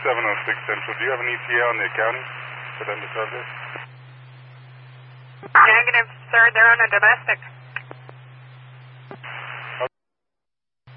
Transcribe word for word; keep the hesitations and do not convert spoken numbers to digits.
seven oh six Central. Do you have an E T A on the county for them to subject? Negative, sir. They're on a domestic.